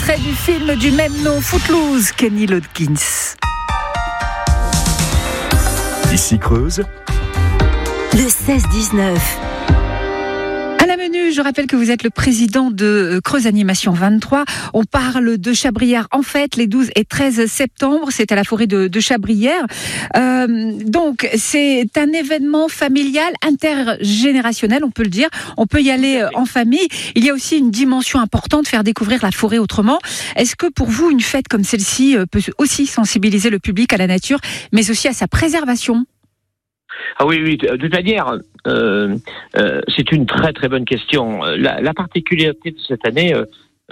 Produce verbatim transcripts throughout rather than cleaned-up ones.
extrait du film du même nom, Footloose, Kenny Loggins. Ici Creuse, le seize dix-neuf. À la menu, je rappelle que vous êtes le président de Creuse Animation vingt-trois. On parle de Chabrières en fête les douze et treize septembre. C'est à la forêt de, de Chabrières. Euh, donc, c'est un événement familial, intergénérationnel, on peut le dire. On peut y aller en famille. Il y a aussi une dimension importante, faire découvrir la forêt autrement. Est-ce que pour vous, une fête comme celle-ci peut aussi sensibiliser le public à la nature, mais aussi à sa préservation ? Ah oui, oui, de toute manière, euh, euh, c'est une très très bonne question. La, la particularité de cette année, euh,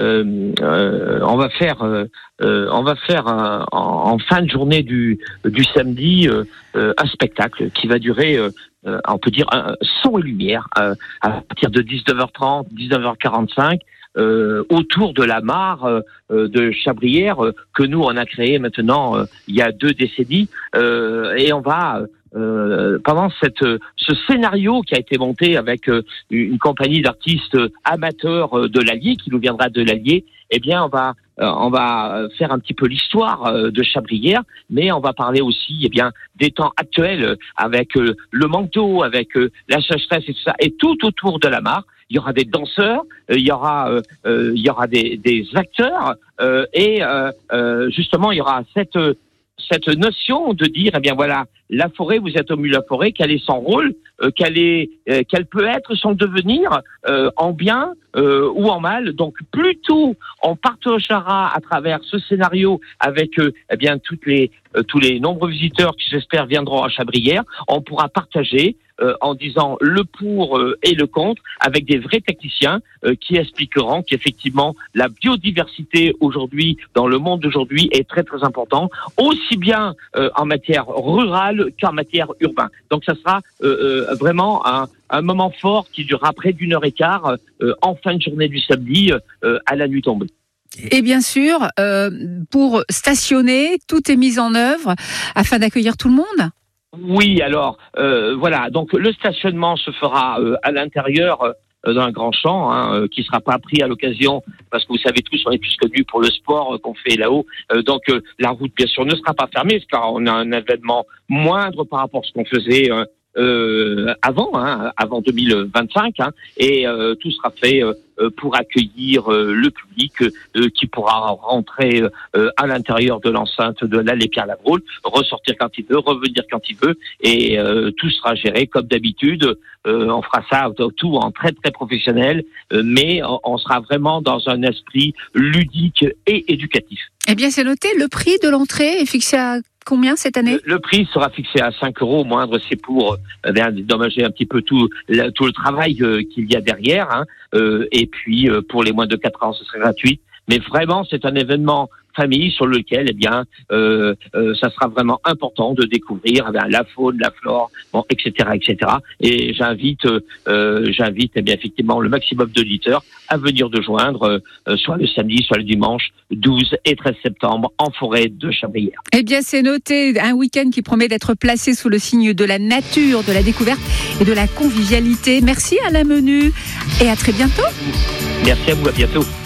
euh, on va faire, euh, on va faire un, en, en fin de journée du, du samedi euh, un spectacle qui va durer, euh, on peut dire, un son et lumière euh, à partir de dix-neuf heures trente, dix-neuf heures quarante-cinq. Euh, autour de la mare euh, de Chabrières euh, que nous on a créé maintenant euh, il y a deux décennies euh, et on va euh, pendant cette ce scénario qui a été monté avec euh, une compagnie d'artistes amateurs euh, de l'Allier qui nous viendra de l'Allier, eh bien on va euh, on va faire un petit peu l'histoire euh, de Chabrières, mais on va parler aussi eh bien des temps actuels avec euh, le manque d'eau, avec euh, la sécheresse et tout ça, et tout autour de la mare. Il y aura des danseurs, il y aura, euh, euh, il y aura des, des acteurs, euh, et euh, euh, justement, il y aura cette cette notion de dire, eh bien voilà, la forêt, vous êtes au milieu de la forêt, quel est son rôle, euh, quel est, euh, quel peut être son devenir euh, en bien euh, ou en mal. Donc, plutôt on partagera à travers ce scénario avec euh, eh bien toutes les euh, tous les nombreux visiteurs qui j'espère viendront à Chabrières, on pourra partager. Euh, en disant le pour euh, et le contre, avec des vrais techniciens euh, qui expliqueront qu'effectivement la biodiversité aujourd'hui, dans le monde d'aujourd'hui, est très très important, aussi bien euh, en matière rurale qu'en matière urbaine. Donc ça sera euh, euh, vraiment un, un moment fort qui durera près d'une heure et quart euh, en fin de journée du samedi euh, à la nuit tombée. Et bien sûr, euh, pour stationner, tout est mis en œuvre afin d'accueillir tout le monde ? Oui, alors euh, voilà. Donc le stationnement se fera euh, à l'intérieur euh, d'un grand champ, hein, euh, qui sera pas pris à l'occasion, parce que vous savez tous, on est tous connus pour le sport euh, qu'on fait là-haut. Euh, donc euh, la route bien sûr ne sera pas fermée, car on a un événement moindre par rapport à ce qu'on faisait euh, euh, avant, hein, avant deux mille vingt-cinq, hein, et euh, tout sera fait euh, pour accueillir euh, le public euh, qui pourra rentrer euh, à l'intérieur de l'enceinte de l'Allée Pierre-Lavrol, ressortir quand il veut, revenir quand il veut, et euh, tout sera géré comme d'habitude. Euh, on fera ça tout en très très professionnel, euh, mais on, on sera vraiment dans un esprit ludique et éducatif. Eh bien, c'est noté. Le prix de l'entrée est fixé à combien cette année ? Le, le prix sera fixé à cinq euros. Moindre, c'est pour euh, dédommager un petit peu tout, la, tout le travail euh, qu'il y a derrière. Hein. Euh, et puis, euh, pour les moins de quatre ans, ce sera gratuit. Mais vraiment, c'est un événement famille sur lequel, eh bien, euh, euh, ça sera vraiment important de découvrir eh bien, la faune, la flore, bon, et cetera, et cetera. Et j'invite, euh, j'invite, eh bien, effectivement, le maximum d'auditeurs à venir de joindre, euh, soit le samedi, soit le dimanche, douze et treize septembre, en forêt de Chabrières. Eh bien, c'est noté, un week-end qui promet d'être placé sous le signe de la nature, de la découverte et de la convivialité. Merci Alain Menu et à très bientôt. Merci à vous, à bientôt.